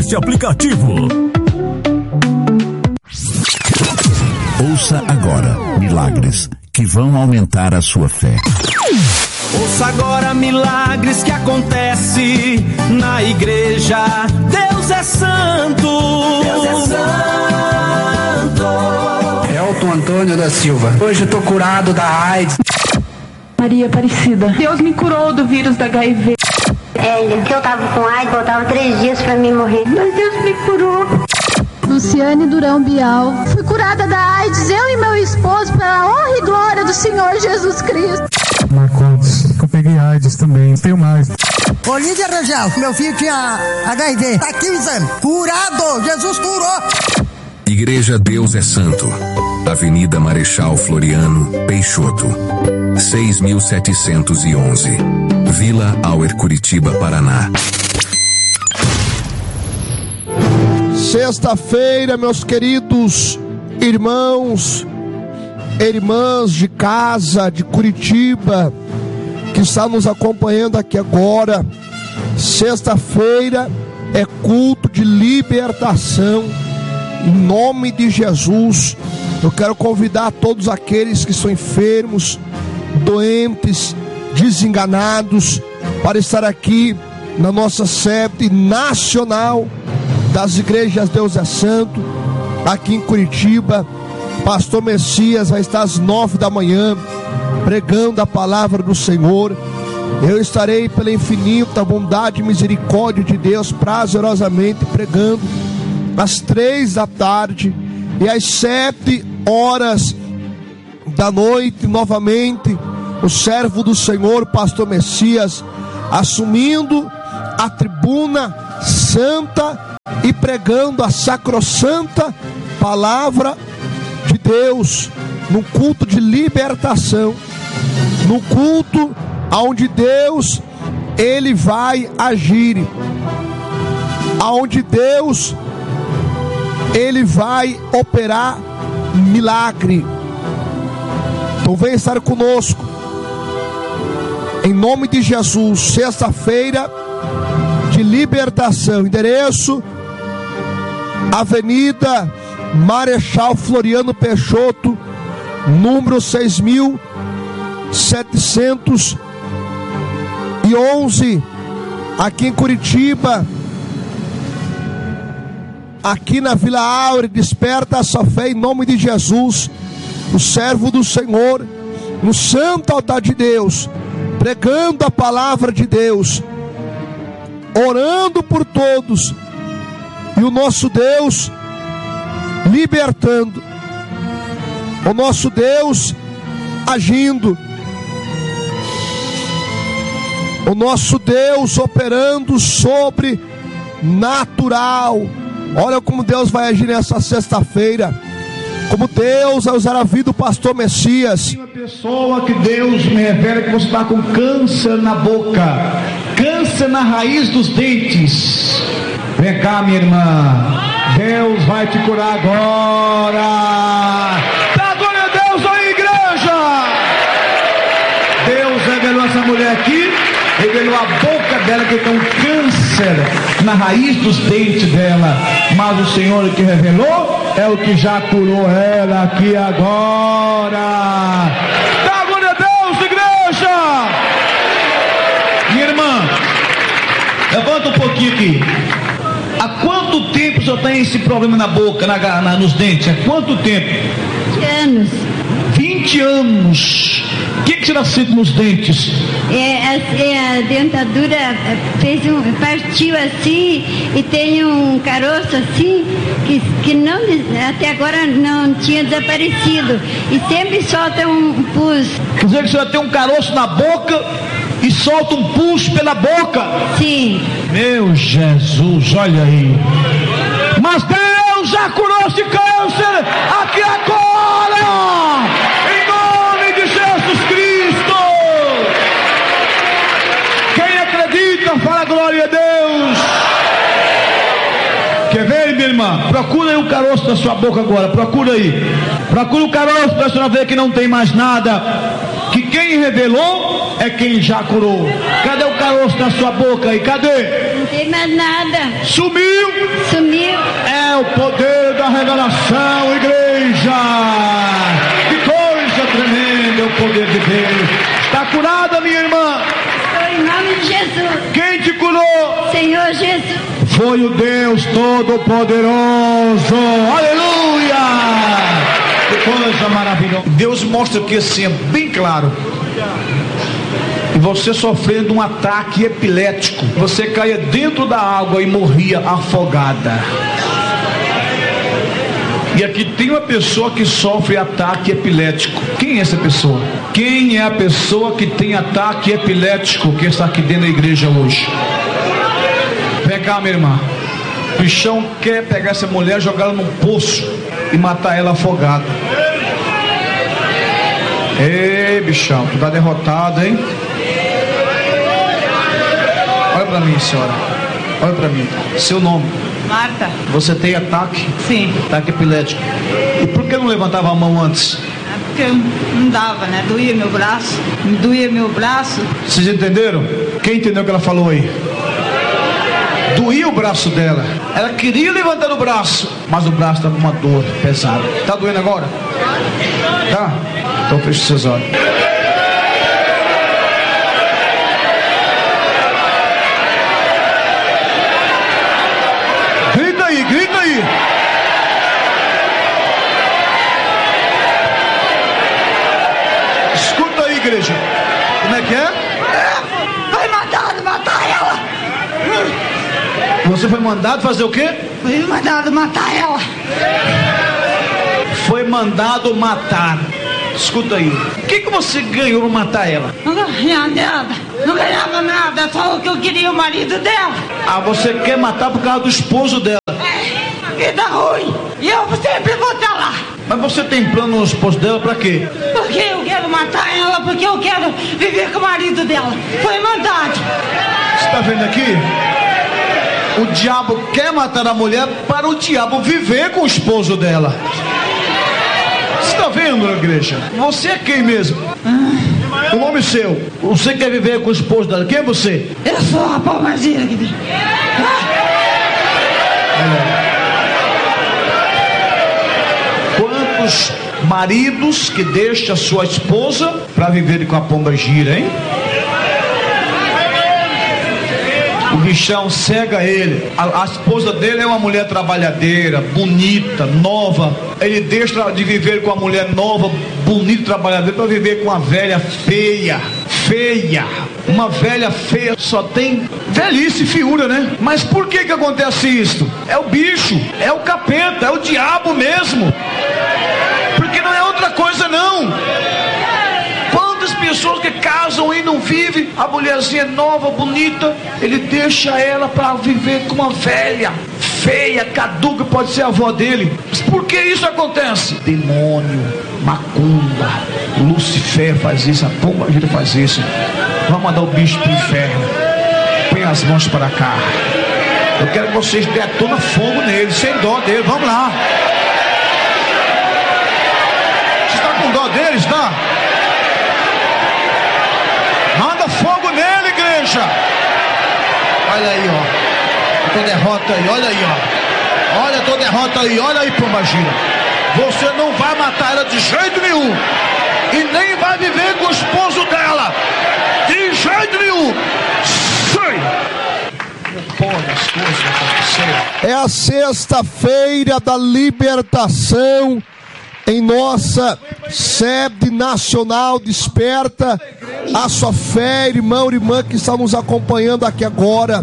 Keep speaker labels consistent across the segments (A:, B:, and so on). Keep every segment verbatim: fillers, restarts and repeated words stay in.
A: neste aplicativo.
B: Ouça agora milagres que vão aumentar a sua fé.
C: Ouça agora milagres que acontecem na igreja. Deus é santo. Deus é santo.
D: Elton Antônio da Silva. Hoje eu tô curado da AIDS.
E: Maria Aparecida. Deus me curou do vírus da H I V.
F: É, que eu tava com AIDS, faltava três dias pra mim morrer. Mas Deus me curou.
G: Luciane Durão Bial. Fui curada da AIDS, eu e meu esposo, pela honra e glória do Senhor Jesus Cristo.
H: Marcos, eu peguei AIDS também, tenho mais.
I: Olívia Rangel, meu filho tinha H I V, tá aqui o exame, curado, Jesus curou.
J: Igreja Deus é Santo, Avenida Marechal Floriano Peixoto, seis mil setecentos e onze, Vila Auer, Curitiba, Paraná.
K: Sexta-feira, meus queridos irmãos, irmãs de casa, de Curitiba, que está nos acompanhando aqui agora. Sexta-feira é culto de libertação, em nome de Jesus. Eu quero convidar todos aqueles que são enfermos, doentes, desenganados, para estar aqui na nossa sede nacional das igrejas Deus é Santo, aqui em Curitiba. Pastor Messias vai estar às nove da manhã pregando a palavra do Senhor. Eu estarei pela infinita bondade e misericórdia de Deus prazerosamente pregando às três da tarde, e às sete horas da noite novamente o servo do Senhor, Pastor Messias, assumindo a tribuna santa e pregando a sacrossanta palavra de Deus, num culto de libertação, num culto onde Deus, Ele vai agir, aonde Deus, Ele vai operar milagre. Então vem estar conosco, em nome de Jesus. Sexta-feira de libertação, endereço Avenida Marechal Floriano Peixoto, número seis mil setecentos e onze, aqui em Curitiba, aqui na Vila Auer. Desperta a sua fé em nome de Jesus. O servo do Senhor, no santo altar de Deus, pregando a palavra de Deus, orando por todos, e o nosso Deus libertando, o nosso Deus agindo, o nosso Deus operando sobrenatural. Olha como Deus vai agir nessa sexta-feira, como Deus vai usar a vida do pastor Messias.
L: Uma pessoa que Deus me revela que você está com câncer na boca, câncer na raiz dos dentes. Vem cá, minha irmã, Deus vai te curar agora. Dá glória a Deus aí, igreja. Deus revelou essa mulher aqui, revelou a boca dela que tem um câncer na raiz dos dentes dela, mas o Senhor que revelou é o que já curou ela aqui agora. Dá glória a Deus, igreja. Minha irmã, levanta um pouquinho aqui. Há quanto tempo o senhor tem esse problema na boca, na, na, nos dentes? Há quanto tempo?
G: vinte anos.
L: vinte anos. O que, que você sente nos dentes?
G: É, a, é, a dentadura fez um, partiu assim, e tem um caroço assim, que, que não, até agora não tinha desaparecido. E sempre solta um pus.
L: Quer dizer que o senhor tem um caroço na boca e solta um pus pela boca?
G: Sim.
L: Meu Jesus, olha aí. Mas Deus já curou esse câncer aqui agora, em nome de Jesus Cristo. Quem acredita, fala glória a Deus. Quer ver, minha irmã? Procura aí o caroço da sua boca agora. Procura aí. Procura o caroço para a senhora ver que não tem mais nada. Que quem revelou é quem já curou. Cadê o caroço na sua boca aí? Cadê?
G: Não tem mais nada.
L: Sumiu.
G: Sumiu.
L: É o poder da revelação, igreja. Que coisa tremenda é o poder de Deus. Está curada, minha irmã?
G: Estou em nome de Jesus.
L: Quem te curou?
G: Senhor Jesus.
L: Foi o Deus Todo-Poderoso. Aleluia! Que coisa maravilhosa. Deus mostra aqui assim, é bem claro. E você sofrendo um ataque epilético, você caía dentro da água e morria afogada. E aqui tem uma pessoa que sofre ataque epilético. Quem é essa pessoa? Quem é a pessoa que tem ataque epilético que está aqui dentro da igreja hoje? Vem cá, minha irmã. O bichão quer pegar essa mulher, jogar ela num poço e matar ela afogada. Ei, bichão, tu tá derrotado, hein? Olha pra mim, senhora. Olha pra mim. Seu nome?
A: Marta.
L: Você tem ataque?
A: Sim.
L: Ataque epilético. E por que não levantava a mão antes?
A: É porque não dava, né? Doía meu braço. Me doía meu braço.
L: Vocês entenderam? Quem entendeu o que ela falou aí? Doía o braço dela. Ela queria levantar o braço, mas o braço estava com uma dor pesada. Tá doendo agora? Tá? Então feche seus olhos. Grita aí, grita aí. Escuta aí, igreja. Como é que é?
I: Foi mandado matar ela.
L: Você foi mandado fazer o quê?
I: Foi mandado matar ela.
L: Foi mandado matar. Escuta aí. O que, que você ganhou pra matar ela?
I: Não ganhava nada. Não ganhava nada. Só o que eu queria, o marido dela.
L: Ah, você quer matar por causa do esposo dela?
I: É, vida ruim. E eu sempre vou estar lá.
L: Mas você tem plano no esposo dela pra quê?
I: Porque eu quero matar ela, porque eu quero viver com o marido dela. Foi mandado.
L: Você tá vendo aqui? O diabo quer matar a mulher para o diabo viver com o esposo dela. Você está vendo, igreja? Você é quem mesmo? O nome seu. Você quer viver com o esposo dela. Quem é você?
I: Eu sou a palmazinha que vem.
L: Quantos maridos que deixam a sua esposa para viver com a pomba gira, hein? O bichão cega ele. A, a esposa dele é uma mulher trabalhadeira, bonita, nova. Ele deixa de viver com a mulher nova, bonita, trabalhadeira, para viver com uma velha feia. Feia. Uma velha feia só tem velhice e feiura, né? Mas por que que acontece isso? É o bicho, é o capeta, é o diabo mesmo. Porque não é outra coisa, não. Pessoas que casam e não vivem, a mulherzinha nova, bonita, ele deixa ela para viver com uma velha, feia, caduca, pode ser a avó dele. Mas por que isso acontece? Demônio, macumba, Lucifer faz isso, a pomba gira faz isso. Vamos mandar o bicho pro inferno. Põe as mãos para cá. Eu quero que vocês detonam fogo nele, sem dó dele. Vamos lá. Você está com dó deles, tá? Manda fogo nele, igreja. Olha aí, ó. A tua derrota aí, olha aí, ó. Olha a tua derrota aí, olha aí, pombagira. Você não vai matar ela de jeito nenhum. E nem vai viver com o esposo dela. De jeito nenhum. Sai.
K: É a sexta-feira da libertação em nossa sede nacional. Desperta a sua fé, irmão e irmã que estão nos acompanhando aqui agora.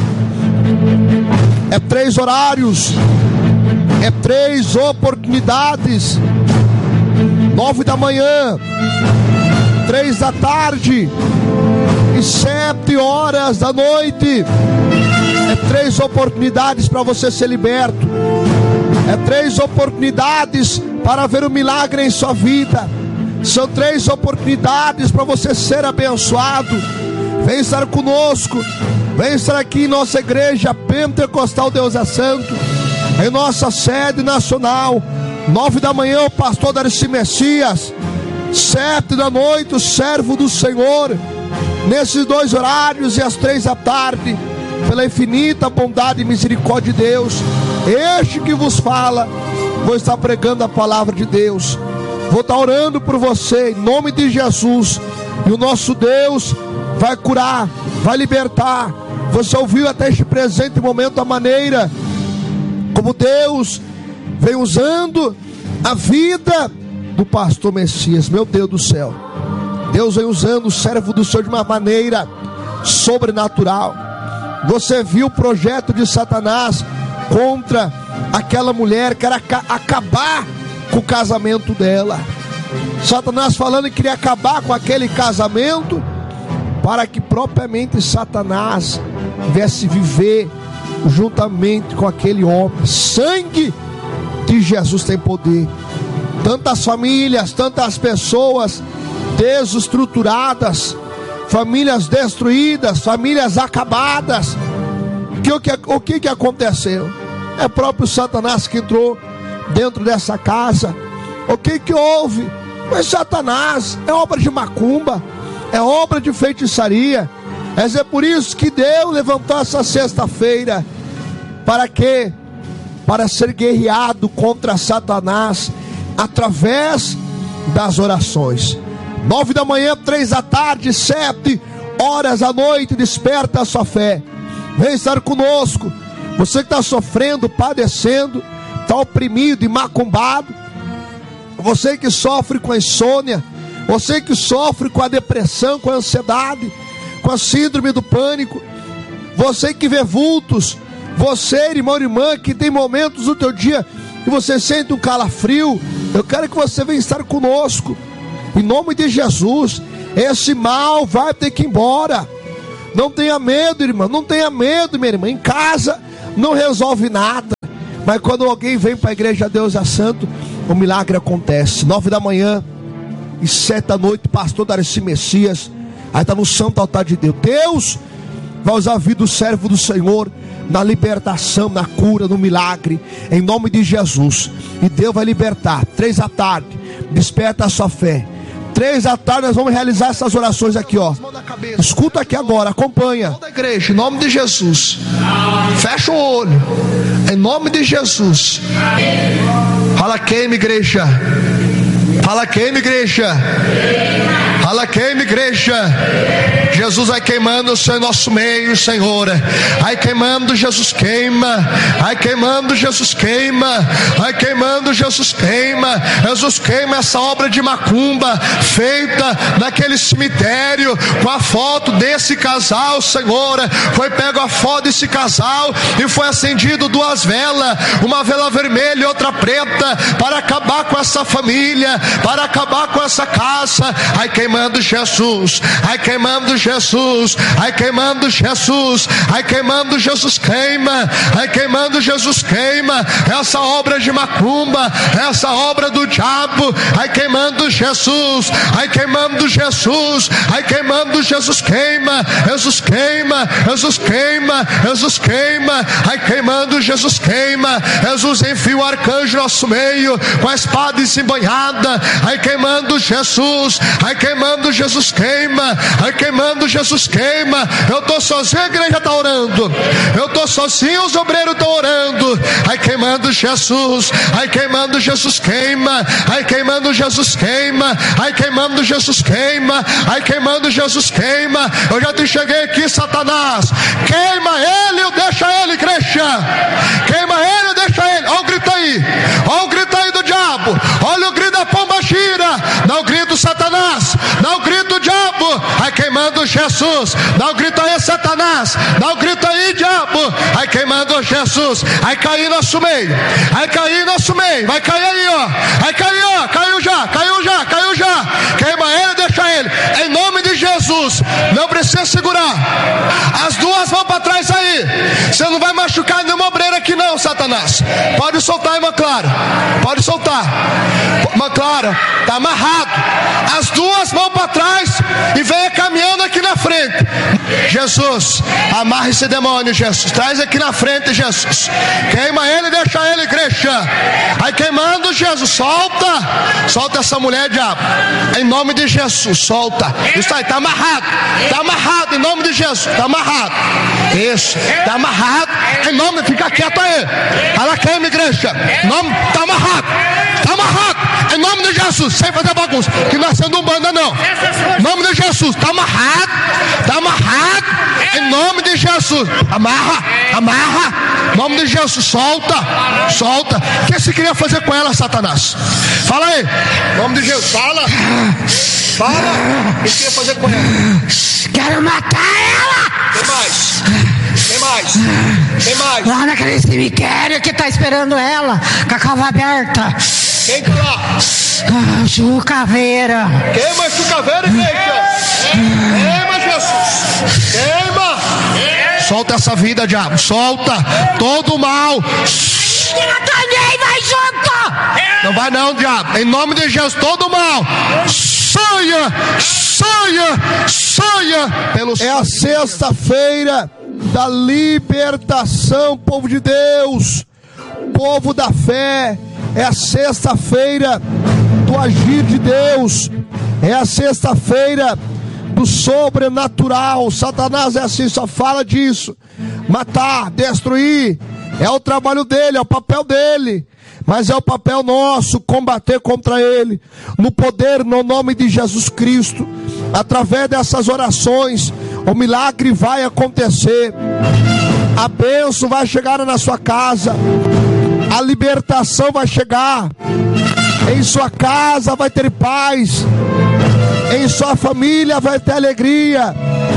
K: É três horários, é três oportunidades: nove da manhã, três da tarde e sete horas da noite. É três oportunidades para você ser liberto. É três oportunidades para ver o milagre em sua vida. São três oportunidades para você ser abençoado. Vem estar conosco. Vem estar aqui em nossa igreja Pentecostal Deus é Santo, em nossa sede nacional. Nove da manhã o pastor Darcy Messias. Sete da noite o servo do Senhor. Nesses dois horários, e às três da tarde pela infinita bondade e misericórdia de Deus, este que vos fala, vou estar pregando a palavra de Deus. Vou estar orando por você, em nome de Jesus. E o nosso Deus vai curar, vai libertar. Você ouviu até este presente momento a maneira como Deus vem usando a vida do pastor Messias. Meu Deus do céu, Deus vem usando o servo do Senhor de uma maneira sobrenatural. Você viu o projeto de Satanás contra aquela mulher que era acabar com o casamento dela. Satanás falando que queria acabar com aquele casamento, para que propriamente Satanás viesse viver juntamente com aquele homem. Sangue de Jesus tem poder. Tantas famílias, tantas pessoas desestruturadas, famílias destruídas, famílias acabadas. Que, o, que, o que que aconteceu? É próprio Satanás que entrou dentro dessa casa. O que que houve? Mas Satanás é obra de macumba, é obra de feitiçaria. É por isso que Deus levantou essa sexta-feira. Para quê? Para ser guerreado contra Satanás através das orações. Nove da manhã, três da tarde, sete horas da noite, desperta a sua fé. Vem estar conosco. Você que está sofrendo, padecendo, está oprimido e macumbado. Você que sofre com a insônia, você que sofre com a depressão, com a ansiedade, com a síndrome do pânico, você que vê vultos, você, irmão e irmã, que tem momentos no teu dia que você sente um calafrio, eu quero que você venha estar conosco, em nome de Jesus. Esse mal vai ter que ir embora. Não tenha medo, irmã, não tenha medo, minha irmã. Em casa não resolve nada, mas quando alguém vem para a igreja Deus é Santo, o milagre acontece. Nove da manhã e sete da noite, pastor Darcy Messias, aí está no santo altar de Deus. Deus vai usar a vida do servo do Senhor na libertação, na cura, no milagre, em nome de Jesus. E Deus vai libertar. Três da tarde, desperta a sua fé. Três da tarde nós vamos realizar essas orações aqui, ó. Escuta aqui agora, acompanha. Igreja, em nome de Jesus, fecha o olho, em nome de Jesus. Fala queima, igreja. Fala queima, igreja. Fala queima, igreja. Jesus vai queimando o seu nosso meio, Senhor. Ai queimando, Jesus queima. Ai queimando, Jesus queima. Ai queimando, Jesus queima. Jesus queima essa obra de macumba feita naquele cemitério com a foto desse casal, Senhor. Foi pego a foto desse casal e foi acendido duas velas, uma vela vermelha e outra preta, para acabar com essa família, para acabar com essa casa. Ai queimando Jesus, ai queimando Jesus, ai queimando Jesus, ai queimando Jesus queima, ai queimando Jesus queima essa obra de macumba, essa obra do diabo. Ai queimando Jesus, ai queimando Jesus, ai queimando Jesus queima, Jesus queima, Jesus queima, Jesus queima. Ai queimando Jesus queima. Jesus enfia o arcanjo no nosso meio com a espada desembanhada. Ai queimando Jesus, ai queimando Jesus queima, ai queimando Jesus queima. Eu estou sozinho, a igreja está orando. Eu estou sozinho, os obreiros estão orando. Ai queimando Jesus, ai queimando Jesus queima, ai queimando Jesus queima, ai queimando Jesus queima, ai queimando Jesus queima. Eu já te cheguei aqui, Satanás. Queima ele ou deixa ele, igreja. Queima ele ou deixa ele. Olha o grito aí, olha o grito aí do diabo. Olha o grito da pomba gira. Dá o grito, Satanás. Dá o grito, diabo. Ai queimando Jesus. Dá o grito aí, Satanás. Dá o grito aí, diabo. Ai queimando Jesus. Ai cair nosso meio. Ai cair nosso meio. Vai cair aí, ó. Vai cair, ó. Caiu já, caiu já, caiu já. Queima ele, deixa ele. Em nome de Jesus. Não precisa segurar. As duas vão para trás aí. Você não vai machucar nenhuma obreira aqui não, Satanás. Pode soltar, irmã Clara. Pode soltar. Irmã Clara, tá amarrado. As duas mãos para trás e venha caminhando aqui na frente. Jesus, amarra esse demônio, Jesus. Traz aqui na frente, Jesus. Queima ele, deixa ele, igreja. Aí queimando, Jesus, solta. Solta essa mulher, diabo. Em nome de Jesus, solta. Isso aí, tá amarrado. Tá amarrado em nome de Jesus. Tá amarrado. Isso, tá amarrado. Em nome, fica quieto aí. Fala queima, igreja. Nome, tá amarrado. Tá amarrado. Em nome de Jesus, sem fazer bagunça. Que não é sendo banda, não. Em nome de Jesus, tá amarrado. Tá amarrado. Em nome de Jesus. Amarra, amarra. Em nome de Jesus, solta. Solta. O que você queria fazer com ela, Satanás? Fala aí. Em nome de Jesus, fala. Fala. O que você queria fazer com ela?
I: Quero matar ela!
K: Tem mais. Tem mais. Tem mais.
I: Lá naquele cemitério que tá esperando ela, com a cova aberta.
K: Quem tá lá?
I: Ah, Chucaveira.
K: Queima, Chucaveira, igreja. Queima, Jesus. Queima. Solta essa vida, diabo. Solta todo o mal.
I: Também vai junto.
K: Não vai não, diabo. Em nome de Jesus, todo o mal. Saia, saia, saia. Pelo é a sexta-feira da libertação, povo de Deus, povo da fé. É a sexta-feira do agir de Deus. É a sexta-feira do sobrenatural. Satanás é assim, só fala disso. Matar, destruir. É o trabalho dele, é o papel dele. Mas é o papel nosso combater contra ele. No poder, no nome de Jesus Cristo. Através dessas orações, o milagre vai acontecer. A bênção vai chegar na sua casa. A libertação vai chegar. Em sua casa vai ter paz. Em sua família vai ter alegria.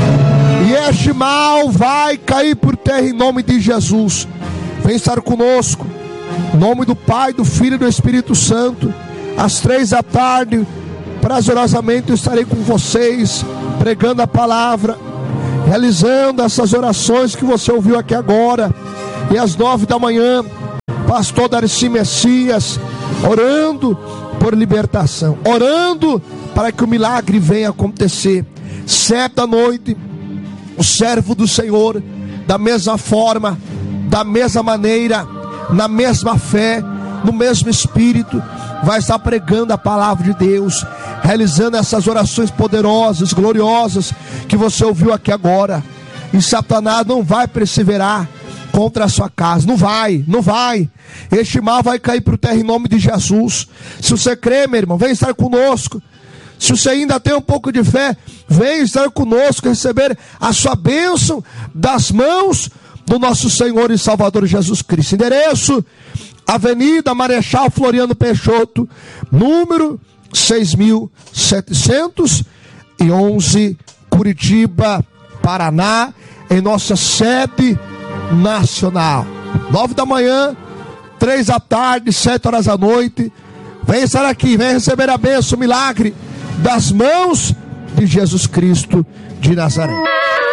K: E este mal vai cair por terra em nome de Jesus. Vem estar conosco. Em nome do Pai, do Filho e do Espírito Santo. Às três da tarde, prazerosamente eu estarei com vocês, pregando a palavra, realizando essas orações que você ouviu aqui agora. E às nove da manhã, pastor Darcy Messias, orando por libertação, orando para que o milagre venha acontecer. Sete da noite, o servo do Senhor, da mesma forma, da mesma maneira, na mesma fé, no mesmo espírito, vai estar pregando a palavra de Deus, realizando essas orações poderosas, gloriosas, que você ouviu aqui agora. E Satanás não vai perseverar contra a sua casa, não vai, não vai. Este mal vai cair por terra em nome de Jesus. Se você crê, meu irmão, vem estar conosco. Se você ainda tem um pouco de fé, vem estar conosco, receber a sua bênção das mãos do nosso Senhor e Salvador Jesus Cristo. Endereço: Avenida Marechal Floriano Peixoto, número seis mil setecentos e onze, Curitiba, Paraná, em nossa sede nacional. Nove da manhã, três da tarde, sete horas da noite. Vem estar aqui, vem receber a bênção, o milagre das mãos de Jesus Cristo de Nazaré.